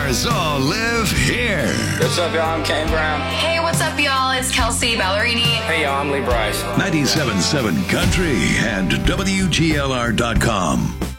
stars all live here. What's up, y'all? I'm Kane Brown. Hey, what's up, y'all? It's Kelsey Ballerini. Hey, y'all. I'm Lee Bryce. 97.7 Country and WGLR.com.